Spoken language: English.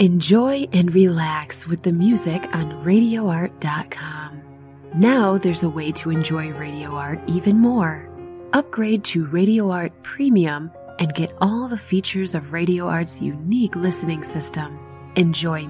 Enjoy and relax with the music on RadioArt.com. Now there's a way to enjoy Radio Art even more. Upgrade to Radio Art Premium and get all the features of Radio Art's unique listening system. Enjoy